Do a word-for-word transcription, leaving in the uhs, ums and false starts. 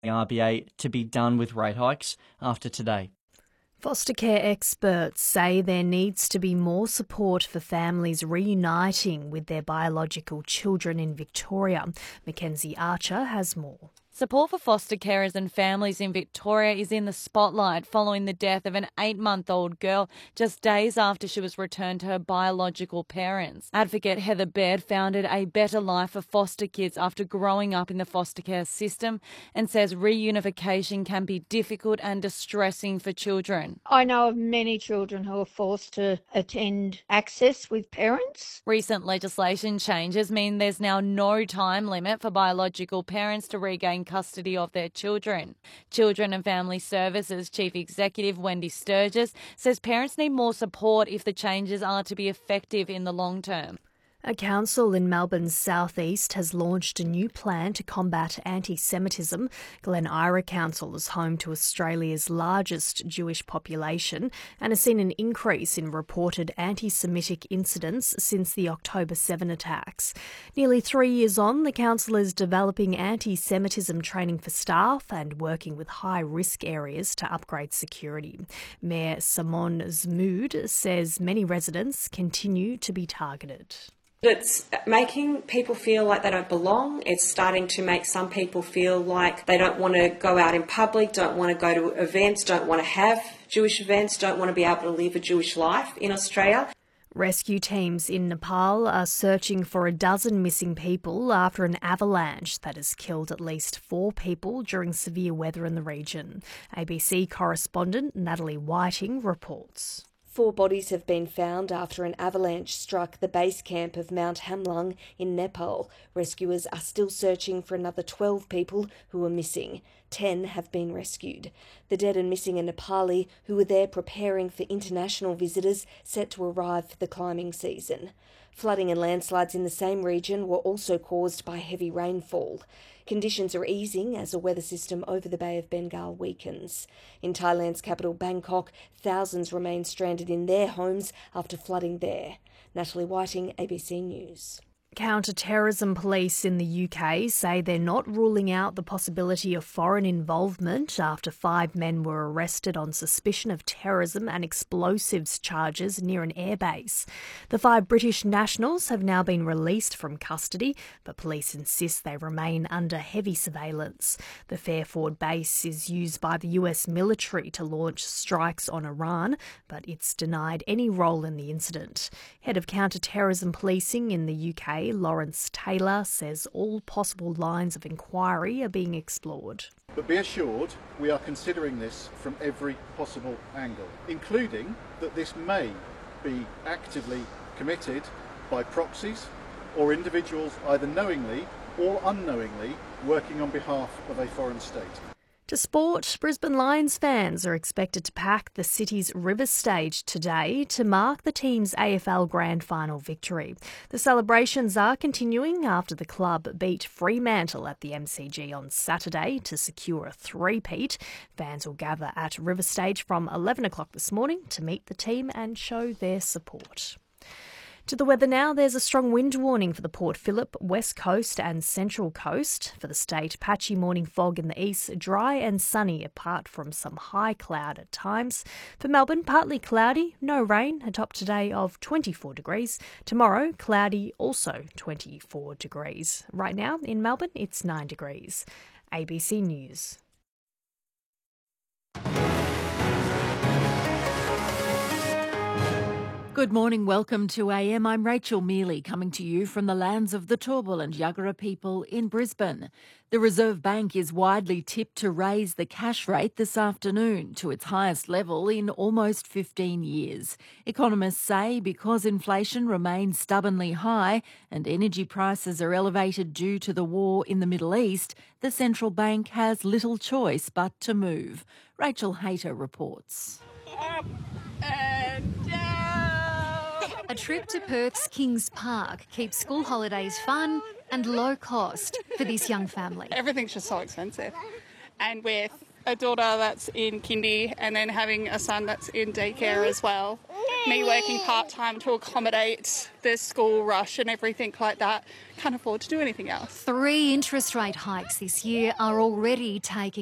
the R B A to be done with rate hikes after today. Foster care experts say there needs to be more support for families reuniting with their biological children in Victoria. Mackenzie Archer has more. Support for foster carers and families in Victoria is in the spotlight following the death of an eight-month-old girl just days after she was returned to her biological parents. Advocate Heather Baird founded A Better Life for foster kids after growing up in the foster care system and says reunification can be difficult and distressing for children. I know of many children who are forced to attend access with parents. Recent legislation changes mean there's now no time limit for biological parents to regain custody of their children. Children and Family Services Chief Executive Wendy Sturgis says parents need more support if the changes are to be effective in the long term. A council in Melbourne's southeast has launched a new plan to combat anti-Semitism. Glen Ira Council is home to Australia's largest Jewish population and has seen an increase in reported anti-Semitic incidents since the October seventh attacks. Nearly three years on, the council is developing anti-Semitism training for staff and working with high-risk areas to upgrade security. Mayor Simon Zmood says many residents continue to be targeted. It's making people feel like they don't belong. It's starting to make some people feel like they don't want to go out in public, don't want to go to events, don't want to have Jewish events, don't want to be able to live a Jewish life in Australia. Rescue teams in Nepal are searching for a dozen missing people after an avalanche that has killed at least four people during severe weather in the region. A B C correspondent Natalie Whiting reports. Four bodies have been found after an avalanche struck the base camp of Mount Hamlung in Nepal. Rescuers are still searching for another twelve people who are missing. Ten have been rescued. The dead and missing are Nepali who were there preparing for international visitors set to arrive for the climbing season. Flooding and landslides in the same region were also caused by heavy rainfall. Conditions are easing as a weather system over the Bay of Bengal weakens. In Thailand's capital Bangkok, thousands remain stranded in their homes after flooding there. Natalie Whiting, A B C News. Counter-terrorism police in the U K say they're not ruling out the possibility of foreign involvement after five men were arrested on suspicion of terrorism and explosives charges near an airbase. The five British nationals have now been released from custody, but police insist they remain under heavy surveillance. The Fairford base is used by the U S military to launch strikes on Iran, but it's denied any role in the incident. Head of counter-terrorism policing in the U K, Lawrence Taylor, says all possible lines of inquiry are being explored. But be assured, we are considering this from every possible angle, including that this may be actively committed by proxies or individuals either knowingly or unknowingly working on behalf of a foreign state. To sport, Brisbane Lions fans are expected to pack the city's River Stage today to mark the team's A F L Grand Final victory. The celebrations are continuing after the club beat Fremantle at the M C G on Saturday to secure a three-peat. Fans will gather at River Stage from eleven o'clock this morning to meet the team and show their support. To the weather now, there's a strong wind warning for the Port Phillip, West Coast and Central Coast. For the state, patchy morning fog in the east, dry and sunny apart from some high cloud at times. For Melbourne, partly cloudy, no rain, a top today of twenty-four degrees. Tomorrow, cloudy, also twenty-four degrees. Right now in Melbourne, it's nine degrees. A B C News. Good morning, welcome to A M. I'm Rachel Mealy, coming to you from the lands of the Turrbal and Yuggera people in Brisbane. The Reserve Bank is widely tipped to raise the cash rate this afternoon to its highest level in almost fifteen years. Economists say because inflation remains stubbornly high and energy prices are elevated due to the war in the Middle East, the central bank has little choice but to move. Rachel Hayter reports. Up and down. A trip to Perth's Kings Park keeps school holidays fun and low cost for this young family. Everything's just so expensive. And with a daughter that's in kindy and then having a son that's in daycare as well, me working part-time to accommodate the school rush and everything like that, can't afford to do anything else. Three interest rate hikes this year are already taking